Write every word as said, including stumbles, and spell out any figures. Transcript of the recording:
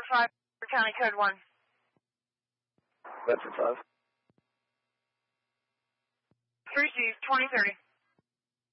five, County Code one. Bedford five. Receive twenty thirty.